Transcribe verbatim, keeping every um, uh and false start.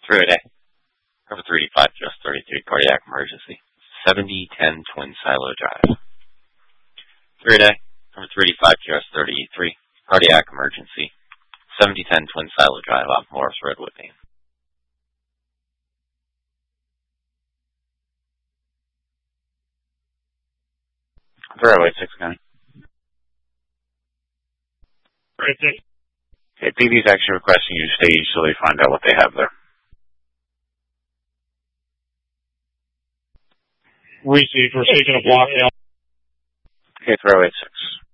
Three A. Cover three D five, just thirty-three, cardiac emergency. seventy ten Twin Silo Drive. Three A. Cover three D five, just thirty-three, cardiac emergency. seventy ten Twin Silo Drive off Morris Road, Whitney. three oh eight six, County. Right there. Okay, P D's actually requesting you stage so they find out what they have there. Received. We're taking a block down. Okay, three oh eight six.